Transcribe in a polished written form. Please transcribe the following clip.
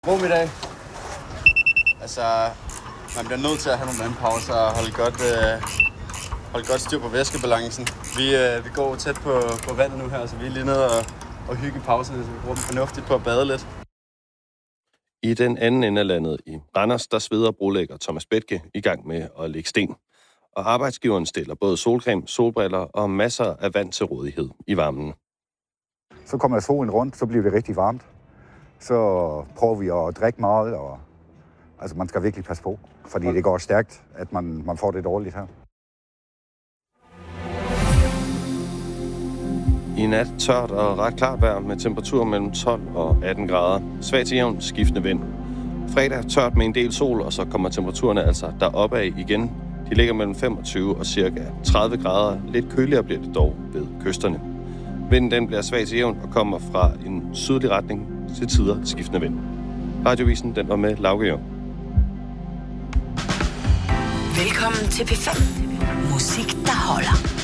God middag. Altså, man bliver nødt til at have nogle vandpauser og holde godt styr på væskebalancen. Vi går tæt på vandet nu her, så vi er lige nede og hygge pauserne, så vi bruger dem fornuftigt på at bade lidt. I den anden ende af landet i Randers, der sveder brolægger Thomas Bethke i gang med at lægge sten. Og arbejdsgiveren stiller både solcreme, solbriller og masser af vand til rådighed i varmen. Så kommer solen rundt, så bliver det rigtig varmt. Så prøver vi at drikke meget, og altså man skal virkelig passe på, fordi det går stærkt, at man får det dårligt her. I nat tørt og ret klart vejr med temperaturer mellem 12 og 18 grader. Svag til jævn skiftende vind. Fredag tørt med en del sol, og så kommer temperaturerne altså deropad igen. De ligger mellem 25 og cirka 30 grader. Lidt køligere bliver det dog ved kysterne. Vinden den bliver svag til jævn og kommer fra en sydlig retning til tider skiftende vind. Radiovisen den var med Lauke Jørg. Velkommen til P5. Musik, der holder.